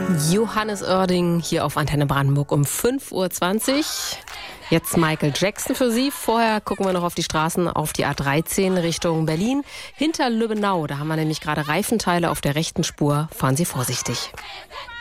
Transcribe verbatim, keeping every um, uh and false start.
Johannes Oerding hier auf Antenne Brandenburg um fünf Uhr zwanzig. Jetzt Michael Jackson für Sie. Vorher gucken wir noch auf die Straßen, auf die A dreizehn Richtung Berlin. Hinter Lübbenau, da haben wir nämlich gerade Reifenteile auf der rechten Spur. Fahren Sie vorsichtig.